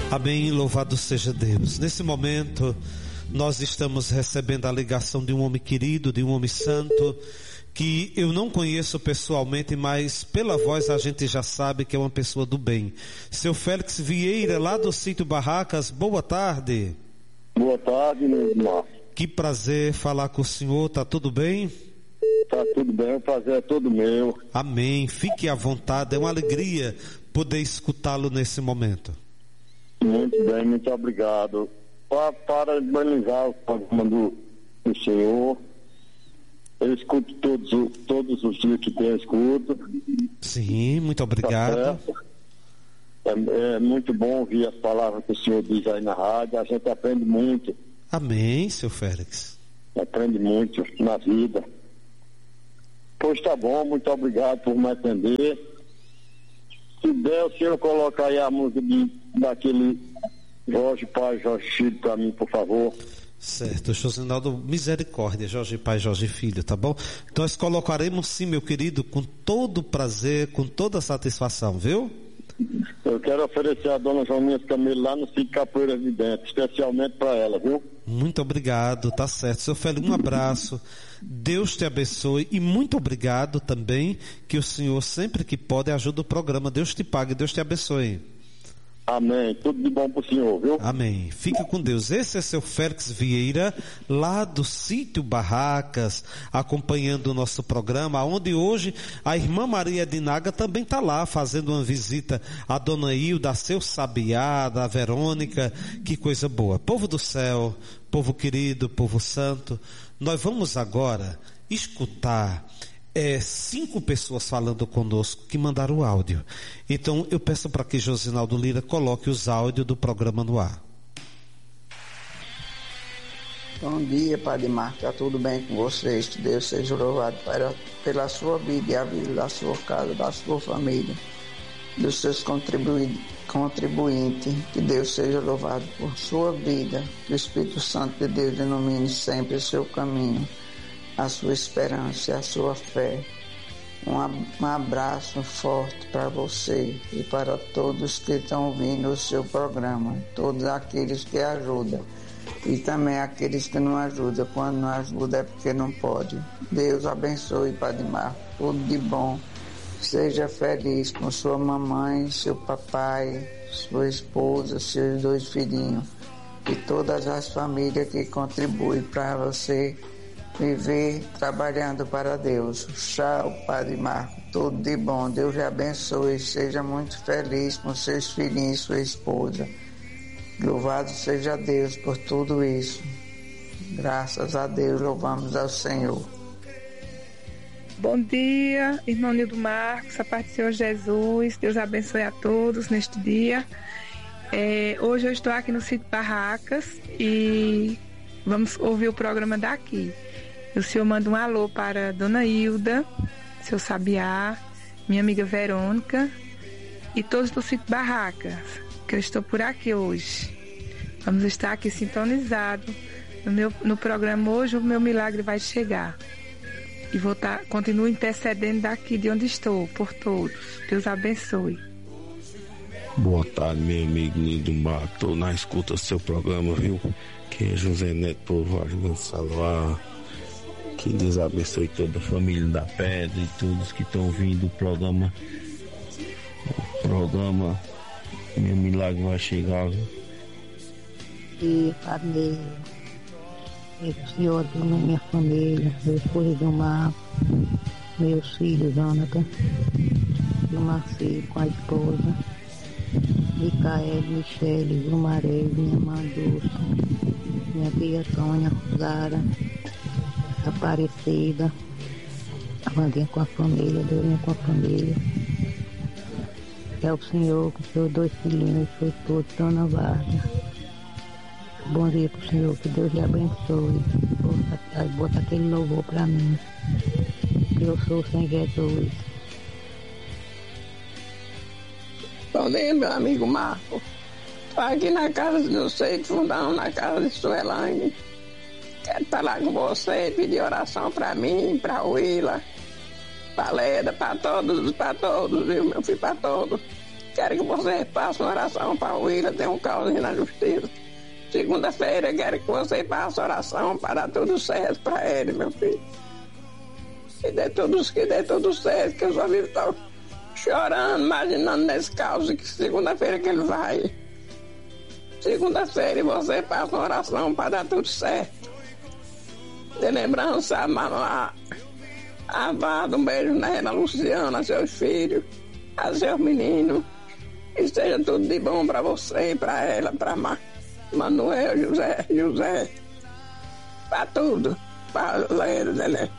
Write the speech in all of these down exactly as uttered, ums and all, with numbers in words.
Amém, louvado seja Deus. Nesse momento, nós estamos recebendo a ligação de um homem querido, de um homem santo, que eu não conheço pessoalmente, mas pela voz a gente já sabe que é uma pessoa do bem. Seu Félix Vieira, lá do sítio Barracas, boa tarde. Boa tarde, meu irmão. Que prazer falar com o senhor, tá tudo bem? Tá tudo bem, o prazer é todo meu. Amém, fique à vontade, é uma alegria poder escutá-lo nesse momento. Muito bem, muito obrigado. Para parabenizar o programa do, do senhor, eu escuto todos, todos os dias que tem, eu escuto. Sim, muito obrigado. Tá é, é muito bom ouvir as palavras que o senhor diz aí na rádio, a gente aprende muito. Amém, seu Félix. Aprende muito na vida. Pois tá bom, muito obrigado por me atender. Se der, o senhor coloca aí a música de, daquele Jorge Pai, Jorge Filho para mim, por favor. Certo, Josinaldo, misericórdia, Jorge Pai, Jorge Filho, tá bom? Nós colocaremos sim, meu querido, com todo prazer, com toda satisfação, viu? Eu quero oferecer a dona Joaninha Camilo lá no sítio Capoeira de Dentro, especialmente para ela, viu? Muito obrigado, tá certo. Seu Félix, um abraço, Deus te abençoe e muito obrigado também, que o senhor sempre que pode ajuda o programa. Deus te pague, Deus te abençoe. Amém, tudo de bom pro senhor, viu? Amém, fica com Deus. Esse é seu Félix Vieira, lá do sítio Barracas, acompanhando o nosso programa, onde hoje a irmã Maria Dinaga também está lá, fazendo uma visita à dona Hilda, a seu Sabiá, da Verônica. Que coisa boa. Povo do céu, povo querido, povo santo, nós vamos agora escutar É, cinco pessoas falando conosco que mandaram o áudio. Então eu peço para que Josinaldo Lira coloque os áudios do programa no ar. Bom dia, Padre Marcos, está tudo bem com vocês? Que Deus seja louvado para, pela sua vida e a vida da sua casa, da sua família, dos seus contribuintes. Contribuinte, que Deus seja louvado por sua vida, que o Espírito Santo de Deus ilumine sempre o seu caminho, a sua esperança e a sua fé. Um, um abraço forte para você e para todos que estão ouvindo o seu programa, todos aqueles que ajudam e também aqueles que não ajudam. Quando não ajuda é porque não pode. Deus abençoe, Padre Marcos, tudo de bom. Seja feliz com sua mamãe, seu papai, sua esposa, seus dois filhinhos e todas as famílias que contribuem para você viver trabalhando para Deus. Tchau, Padre Marco, tudo de bom. Deus lhe abençoe, seja muito feliz com seus filhinhos e sua esposa. Louvado seja Deus por tudo isso. Graças a Deus, louvamos ao Senhor. Bom dia, irmão Nildo Marcos, a paz do Senhor Jesus. Deus abençoe a todos neste dia. É, hoje eu estou aqui no sítio Barracas e vamos ouvir o programa daqui. O senhor manda um alô para Dona Hilda, seu Sabiá, minha amiga Verônica e todos do sítio Barracas, que eu estou por aqui hoje. Vamos estar aqui sintonizados no, meu, no programa Hoje o Meu Milagre Vai Chegar. E vou estar, continuo intercedendo daqui de onde estou, por todos. Deus abençoe. Boa tarde, meu amigo Nildo Mar. Estou na escuta do seu programa, viu? Que é José Neto Povoado Gonçalo. Que Deus abençoe toda a família da Pedra e todos que estão ouvindo o programa. O programa Meu Milagre Vai Chegar. E Padre, é o Senhor da minha família, meu esposo do Mar, meus filhos, Jonathan, do Marci com a esposa, Micael, Michele, Grumarei, minha mãe Dulce, minha tia Sônia, Zara, Aparecida, a Vandinha com a família, a Dorinha com a família. É o Senhor com seus dois filhinhos, sua esposa, Dona Varda. Bom dia pro Senhor, que Deus lhe abençoe. Bota, bota aquele louvor pra mim, que eu sou sem Jesus. Bom dia, meu amigo Marco. Estou aqui na casa de vocês, de Fundão, na casa de Suelane. Quero falar com você, pedir oração pra mim, pra Willa, pra Leda, pra todos, pra todos, viu, meu filho, pra todos. Quero que você faça uma oração para o William, tem um causinho na justiça. Segunda-feira, quero que você faça oração para dar tudo certo para ele, meu filho. Que dê tudo, que dê tudo certo, que eu só vivo tão chorando, imaginando nesse caos, que segunda-feira que ele vai. Segunda-feira você faça uma oração para dar tudo certo. De lembrança, a mamãe, a Vada, um beijo na Rena Luciana, seus filhos, a seus meninos. Que seja tudo de bom para você e para ela, para Ma, Manuel, José, José, para tudo, para Leda, né?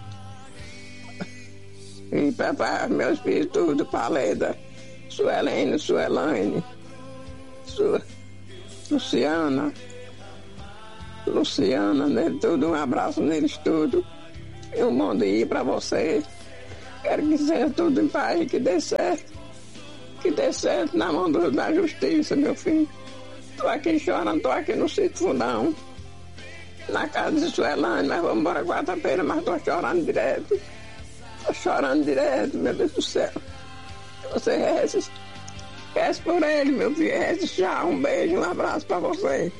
E para meus filhos, tudo, para Leda, Suelene, Suelaine, Su, Luciana, Luciana, né? Tudo, um abraço neles, tudo. E um bom dia para você. Quero que seja tudo em paz e que dê certo. Que dê certo na mão do, da justiça, meu filho. Tô aqui chorando, tô aqui no sítio Fundão. Na casa de Suelane, nós vamos embora quarta-feira, mas tô chorando direto. Tô chorando direto, meu Deus do céu. Você reze, reze por ele, meu filho. Reze já, um beijo, um abraço pra você.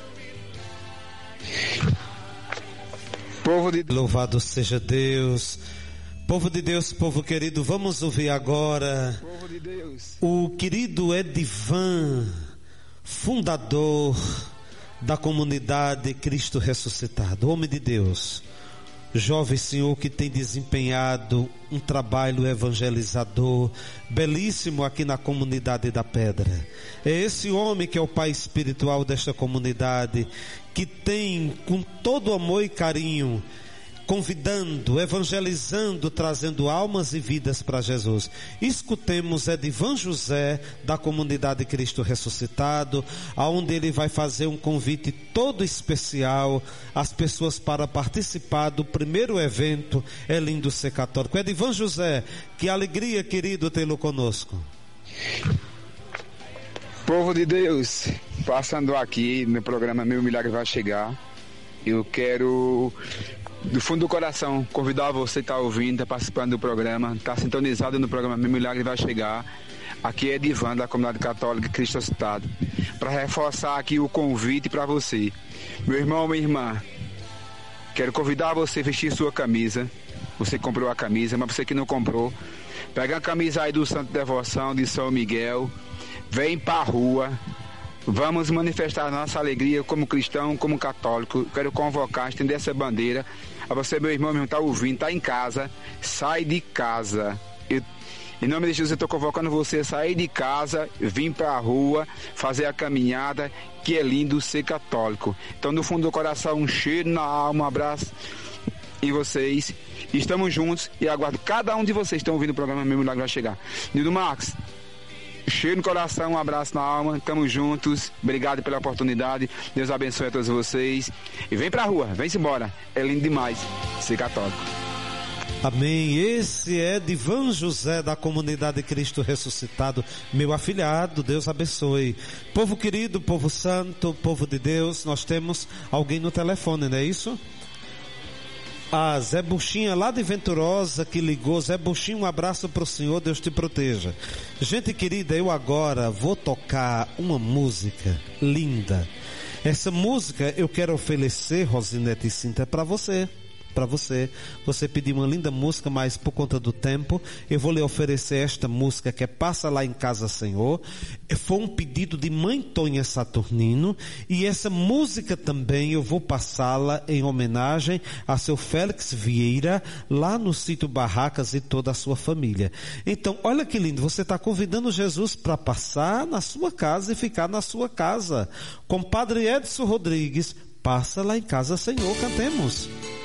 Povo de Louvado seja Deus. Povo de Deus, povo querido, vamos ouvir agora de Deus. O querido Edivan, fundador da comunidade Cristo Ressuscitado, homem de Deus, jovem senhor que tem desempenhado um trabalho evangelizador belíssimo aqui na comunidade da Pedra. É esse homem que é o pai espiritual desta comunidade, que tem com todo amor e carinho convidando, evangelizando, trazendo almas e vidas para Jesus. Escutemos Edivan José, da comunidade Cristo Ressuscitado, aonde ele vai fazer um convite todo especial às pessoas para participar do primeiro evento É Lindo Ser Católico. Edivan José, que alegria, querido, tê-lo conosco. Povo de Deus, passando aqui no programa Meu Milagre Vai Chegar, eu quero, do fundo do coração, convidar você que está ouvindo, está participando do programa, está sintonizado no programa Meu Milagre Vai Chegar. Aqui é Edivan, da comunidade católica Cristo Ressuscitado, para reforçar aqui o convite para você. Meu irmão, minha irmã, quero convidar você a vestir sua camisa. Você comprou a camisa, mas você que não comprou, pega a camisa aí do Santo Devoção de São Miguel, vem para a rua. Vamos manifestar nossa alegria como cristão, como católico. Quero convocar, estender essa bandeira a você, meu irmão, meu irmão, está ouvindo, está em casa, sai de casa. Eu, em nome de Jesus, eu estou convocando você a sair de casa, vir para a rua, fazer a caminhada, que é lindo ser católico. Então, no fundo do coração, um cheiro na alma, um abraço em vocês. Estamos juntos e aguardo cada um de vocês que estão ouvindo o programa Meu Milagre Vai Chegar. Nildo Marcos, cheiro no coração, um abraço na alma, estamos juntos, obrigado pela oportunidade, Deus abençoe a todos vocês, e vem pra rua, vem-se embora, é lindo demais ser católico. Amém. Esse é Edivan José, da comunidade Cristo Ressuscitado, meu afilhado, Deus abençoe. Povo querido, povo santo, povo de Deus, nós temos alguém no telefone, não é isso? Ah, Zé Buxinha, lá de Venturosa, que ligou. Zé Buxinha, um abraço para o senhor, Deus te proteja. Gente querida, eu agora vou tocar uma música linda. Essa música eu quero oferecer, Rosinete e Cinta, para você. Para você, você pediu uma linda música, mas por conta do tempo, eu vou lhe oferecer esta música que é Passa Lá em Casa, Senhor. Foi um pedido de Mãe Tonha Saturnino, e essa música também eu vou passá-la em homenagem a seu Félix Vieira, lá no sítio Barracas, e toda a sua família. Então, olha que lindo, você está convidando Jesus para passar na sua casa e ficar na sua casa. Com Padre Edson Rodrigues, Passa Lá em Casa, Senhor, cantemos.